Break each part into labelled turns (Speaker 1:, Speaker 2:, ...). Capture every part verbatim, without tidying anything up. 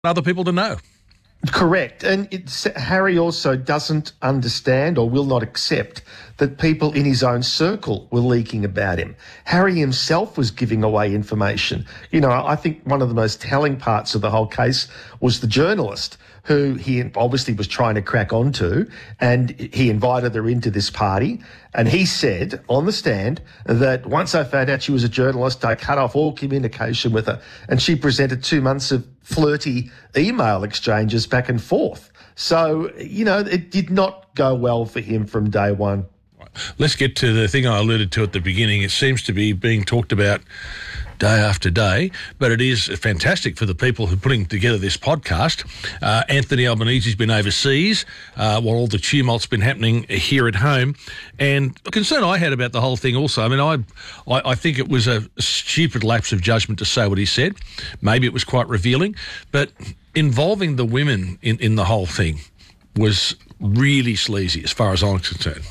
Speaker 1: other people to know.
Speaker 2: Correct. And it's, Harry also doesn't understand or will not accept that people in his own circle were leaking about him. Harry himself was giving away information. You know, I think one of the most telling parts of the whole case was the journalist who he obviously was trying to crack onto, and he invited her into this party. And he said on the stand that once I found out she was a journalist, I cut off all communication with her. And she presented two months of flirty email exchanges back and forth. So, you know, it did not go well for him from day one.
Speaker 1: Let's get to the thing I alluded to at the beginning. It seems to be being talked about day after day, but it is fantastic for the people who are putting together this podcast. Uh, Anthony Albanese's been overseas uh, while all the tumult's been happening here at home. And the concern I had about the whole thing also, I mean, I, I, I think it was a stupid lapse of judgment to say what he said. Maybe it was quite revealing, but involving the women in, in the whole thing was really sleazy as far as I'm concerned.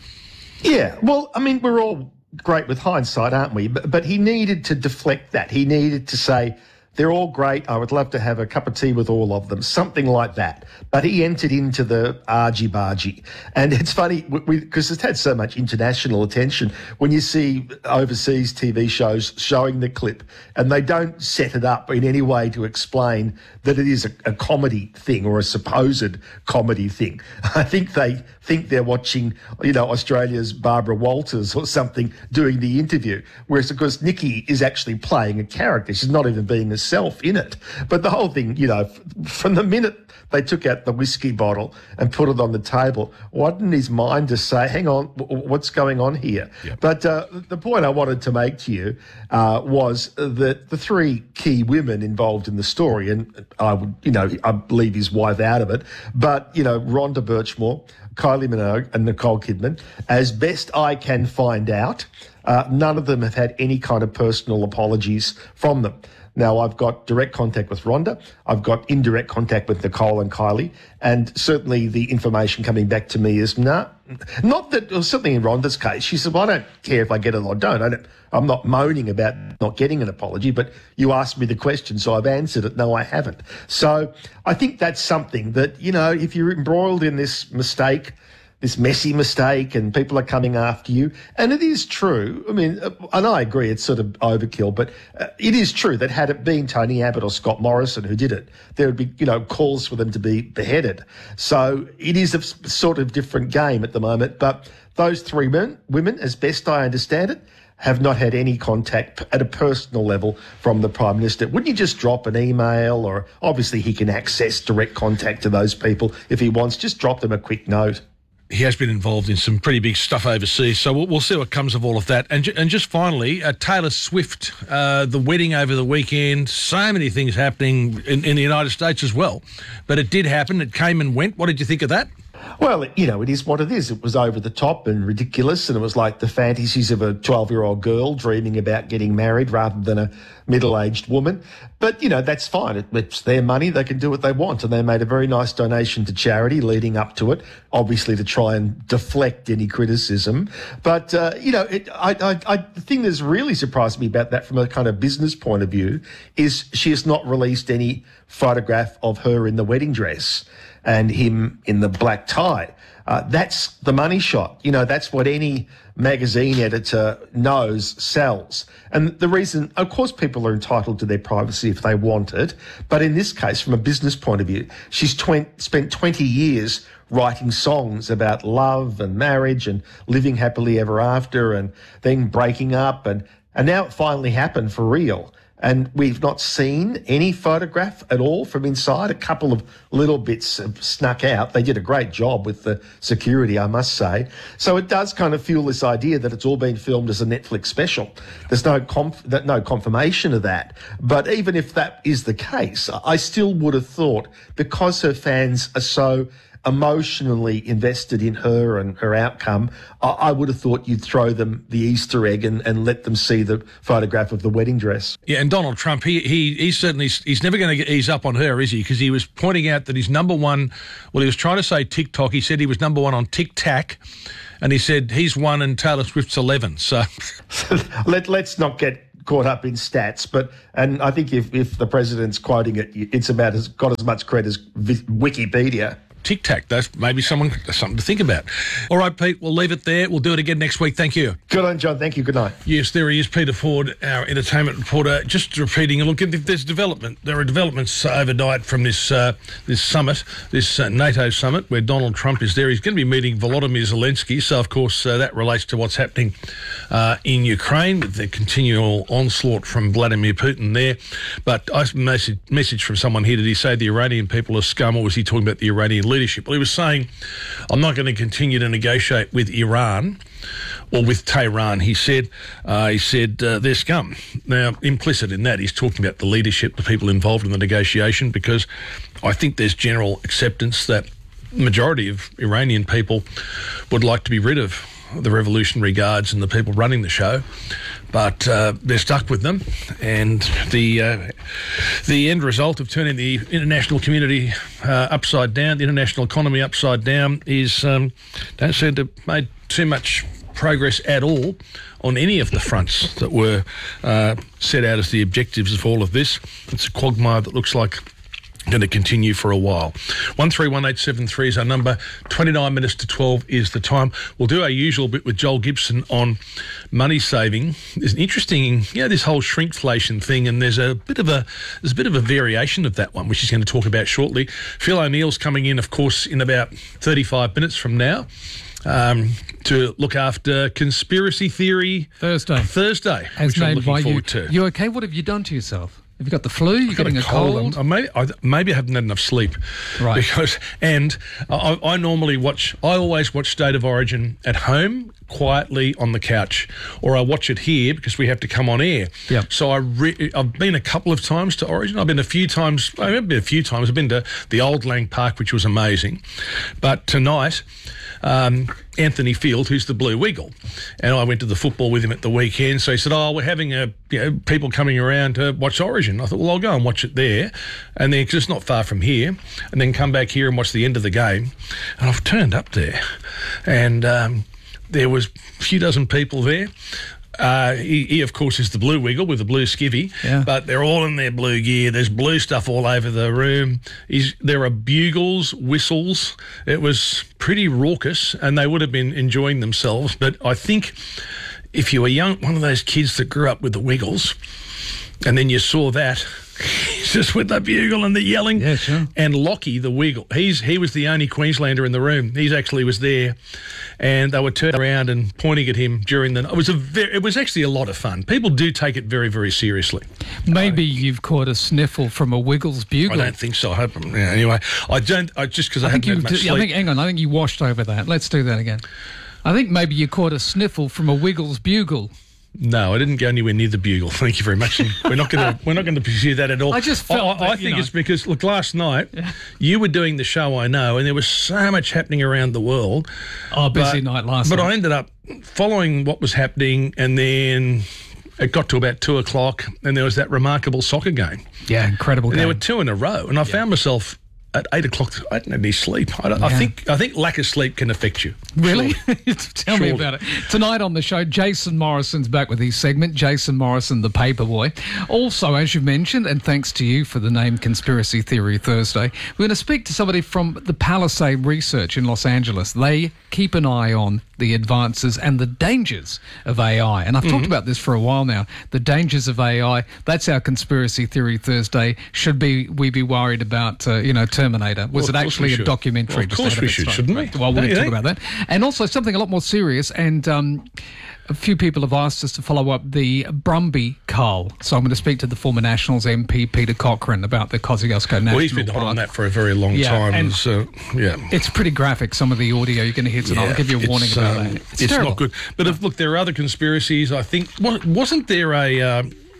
Speaker 2: Yeah, well, I mean, we're all great with hindsight, aren't we? But, but he needed to deflect that. He needed to say, they're all great. I would love to have a cup of tea with all of them, something like that. But he entered into the argy-bargy. And it's funny, because it's had so much international attention, when you see overseas T V shows showing the clip and they don't set it up in any way to explain that it is a, a comedy thing or a supposed comedy thing. I think they think they're watching, you know, Australia's Barbara Walters or something doing the interview, whereas, of course, Nikki is actually playing a character. She's not even being herself in it. But the whole thing, you know, from the minute they took out the whiskey bottle and put it on the table, why didn't his mind just say, hang on, what's going on here? Yep. But uh, the point I wanted to make to you uh, was that the three key women involved in the story, and I would, you know, I leave his wife out of it, but, you know, Rhonda Birchmore, Kylie Minogue and Nicole Kidman, as best I can find out, uh, none of them have had any kind of personal apologies from them. Now, I've got direct contact with Rhonda. I've got indirect contact with Nicole and Kylie. And certainly the information coming back to me is, nah, not that, or something in Rhonda's case. She said, well, I don't care if I get it or don't. I don't. I'm not moaning about not getting an apology, but you asked me the question, so I've answered it. No, I haven't. So I think that's something that, you know, if you're embroiled in this mistake, this messy mistake, and people are coming after you. And it is true. I mean, and I agree, it's sort of overkill, but it is true that had it been Tony Abbott or Scott Morrison who did it, there would be, you know, calls for them to be beheaded. So it is a sort of different game at the moment. But those three men, women, as best I understand it, have not had any contact at a personal level from the Prime Minister. Wouldn't you just drop an email, or obviously he can access direct contact to those people if he wants, just drop them a quick note.
Speaker 1: He has been involved in some pretty big stuff overseas, so we'll, we'll see what comes of all of that. And, ju- and just finally, uh, Taylor Swift, uh, the wedding over the weekend, so many things happening in, in the United States as well. But it did happen. It came and went. What did you think of that?
Speaker 2: Well, you know, it is what it is. It was over the top and ridiculous, and it was like the fantasies of a twelve-year-old girl dreaming about getting married rather than a middle-aged woman. But, you know, that's fine. It, it's their money. They can do what they want. And they made a very nice donation to charity leading up to it, obviously to try and deflect any criticism. But, uh, you know, it, I, I, I, the thing that's really surprised me about that from a kind of business point of view is she has not released any photograph of her in the wedding dress and him in the black tie. Uh, that's the money shot. You know, that's what any magazine editor knows sells. And the reason, of course, people are entitled to their privacy if they want it. But in this case, from a business point of view, she's tw- spent twenty years writing songs about love and marriage and living happily ever after and then breaking up. And, and now it finally happened for real. And we've not seen any photograph at all from inside. A couple of little bits have snuck out. They did a great job with the security, I must say. So it does kind of fuel this idea that it's all been filmed as a Netflix special. There's no conf- no confirmation of that. But even if that is the case, I still would have thought, because her fans are so emotionally invested in her and her outcome, I, I would have thought you'd throw them the Easter egg and, and let them see the photograph of the wedding dress.
Speaker 1: Yeah, and Donald Trump, he he he's certainly, he's never going to ease up on her, is he? Because he was pointing out that he's number one, well, he was trying to say TikTok, he said he was number one on Tic-Tac, and he said he's one and Taylor Swift's eleven, so...
Speaker 2: Let, let's not get caught up in stats, but and I think if, if the president's quoting it, it's about as got as much credit as Wikipedia.
Speaker 1: Tic Tac. That's maybe someone something to think about. All right, Pete, we'll leave it there. We'll do it again next week. Thank you.
Speaker 2: Good on, John. Thank you. Good night.
Speaker 1: Yes, there he is, Peter Ford, our entertainment reporter. Just repeating, look, if there's development, there are developments overnight from this uh, this summit, this uh, NATO summit, where Donald Trump is there. He's going to be meeting Volodymyr Zelensky. So, of course, uh, that relates to what's happening uh, in Ukraine with the continual onslaught from Vladimir Putin there. But I message, message from someone here, did he say the Iranian people are scum, or was he talking about the Iranian leadership? Well, he was saying, I'm not going to continue to negotiate with Iran or with Tehran. He said, uh, he said uh, they're scum. Now, implicit in that, he's talking about the leadership, the people involved in the negotiation, because I think there's general acceptance that the majority of Iranian people would like to be rid of the Revolutionary Guards and the people running the show, but uh, they're stuck with them, and the uh, the end result of turning the international community uh, upside down, the international economy upside down, is um, don't seem to have made too much progress at all on any of the fronts that were uh, set out as the objectives of all of this. It's a quagmire that looks like going to continue for a while. one three one eight seven three is our number. twenty-nine minutes to twelve is the time. We'll do our usual bit with Joel Gibson on money saving. There's an interesting, you know, this whole shrinkflation thing, and there's a bit of a there's a bit of a variation of that one, which he's going to talk about shortly. Phil O'Neill's coming in, of course, in about thirty-five minutes from now. Um, to look after Conspiracy Theory
Speaker 3: Thursday.
Speaker 1: Thursday,
Speaker 3: As
Speaker 1: which I'm
Speaker 3: named
Speaker 1: looking
Speaker 3: by
Speaker 1: forward
Speaker 3: you.
Speaker 1: to.
Speaker 3: You okay? What have you done to yourself? Have you got the flu? You're getting a cold?
Speaker 1: cold. I maybe, I, maybe I haven't had enough sleep.
Speaker 3: Right.
Speaker 1: Because, and I, I normally watch, I always watch State of Origin at home, quietly on the couch, or I watch it here because we have to come on air.
Speaker 3: Yeah.
Speaker 1: So I re, I've been a couple of times to Origin. I've been a few times, I've been a few times. I've been to the Old Lang Park, which was amazing. But tonight, um, Anthony Field, who's the Blue Wiggle, and I went to the football with him at the weekend. So he said, "Oh, we're having a you know people coming around to watch Origin." I thought, "Well, I'll go and watch it there, and then because it's not far from here, and then come back here and watch the end of the game." And I've turned up there, and um, there was a few dozen people there. Uh, he, he, of course, is the Blue Wiggle with the blue skivvy,
Speaker 3: yeah.
Speaker 1: But they're all in their blue gear. There's blue stuff all over the room. He's, there are bugles, whistles. It was pretty raucous, and they would have been enjoying themselves. But I think if you were young, one of those kids that grew up with the Wiggles, and then you saw that, just with the bugle and the yelling.
Speaker 3: Yeah, sure.
Speaker 1: And Lockie, the Wiggle, he's he was the only Queenslander in the room. He's actually was there, and they were turning around and pointing at him during the. It was a very, it was actually a lot of fun. People do take it very, very seriously.
Speaker 3: Maybe uh, you've caught a sniffle from a Wiggles bugle.
Speaker 1: I don't think so. I hope. Yeah, anyway, I don't. I just because I, I haven't had much
Speaker 3: do,
Speaker 1: sleep.
Speaker 3: I think. Hang on. I think you washed over that. Let's do that again. I think maybe you caught a sniffle from a Wiggles bugle.
Speaker 1: No, I didn't go anywhere near the bugle. Thank you very much. And we're not going to we're not going to pursue that at all.
Speaker 3: I just felt.
Speaker 1: I,
Speaker 3: that,
Speaker 1: I think
Speaker 3: know.
Speaker 1: it's because look, last night you were doing the show, I know, and there was so much happening around the world.
Speaker 3: Oh, busy
Speaker 1: but,
Speaker 3: night last
Speaker 1: but
Speaker 3: night.
Speaker 1: But I ended up following what was happening, and then it got to about two o'clock, and there was that remarkable soccer game.
Speaker 3: Yeah, incredible
Speaker 1: And
Speaker 3: game.
Speaker 1: there were two in a row, and I yeah. found myself. At eight o'clock, I didn't have any sleep. I, don't, yeah. I think I think lack of sleep can affect you.
Speaker 3: Really? Tell
Speaker 1: Surely.
Speaker 3: me about it. Tonight on the show, Jason Morrison's back with his segment, Jason Morrison, the Paperboy. Also, as you mentioned, and thanks to you for the name Conspiracy Theory Thursday, we're going to speak to somebody from the Palisade Research in Los Angeles. They keep an eye on the advances and the dangers of A I. And I've mm-hmm. talked about this for a while now. The dangers of A I, that's our Conspiracy Theory Thursday. Should be we be worried about, uh, you know, Terminator? Was
Speaker 1: well,
Speaker 3: it actually a documentary?
Speaker 1: Well, of course we should, shouldn't we?
Speaker 3: Well, we'll
Speaker 1: Don't
Speaker 3: talk
Speaker 1: think?
Speaker 3: about that. And also something a lot more serious, and um, a few people have asked us to follow up the Brumby cull. So I'm going to speak to the former Nationals M P, Peter Cochrane, about the Kosciuszko National Park.
Speaker 1: Well, he's been hot on that for a very long
Speaker 3: yeah,
Speaker 1: time.
Speaker 3: And
Speaker 1: so, yeah.
Speaker 3: It's pretty graphic, some of the audio you're going to hear tonight.
Speaker 1: Yeah,
Speaker 3: I'll give you a warning about
Speaker 1: um,
Speaker 3: that. It's,
Speaker 1: it's
Speaker 3: terrible.
Speaker 1: not good. But if, look, there are other conspiracies, I think. Wasn't there a... Uh,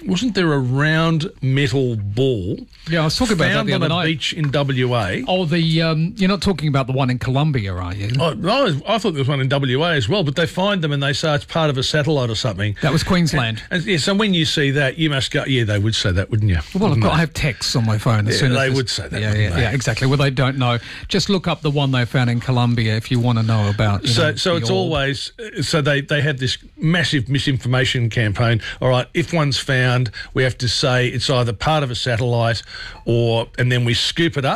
Speaker 1: wasn't there a round metal ball
Speaker 3: Yeah, I was talking about that
Speaker 1: found
Speaker 3: the
Speaker 1: on
Speaker 3: other
Speaker 1: a
Speaker 3: night.
Speaker 1: beach in W A?
Speaker 3: Oh, the um, you're not talking about the one in Colombia, are you?
Speaker 1: Oh, no, I thought there was one in W A as well, but they find them and they say it's part of a satellite or something.
Speaker 3: That was Queensland.
Speaker 1: And, yeah, so when you see that, you must go, yeah, they would say that, wouldn't you?
Speaker 3: Well, I've
Speaker 1: Wouldn't
Speaker 3: got, I
Speaker 1: they?
Speaker 3: have texts on my phone. As
Speaker 1: Yeah,
Speaker 3: soon as
Speaker 1: they
Speaker 3: this-
Speaker 1: would say that,
Speaker 3: Yeah,
Speaker 1: wouldn't
Speaker 3: yeah,
Speaker 1: they?
Speaker 3: yeah, exactly. Well, they don't know. Just look up the one they found in Colombia if you want to know about. You
Speaker 1: So,
Speaker 3: know,
Speaker 1: so
Speaker 3: the
Speaker 1: it's
Speaker 3: orb.
Speaker 1: always so they they have this massive misinformation campaign. All right, if one's found, we have to say it's either part of a satellite or, and then we scoop it up.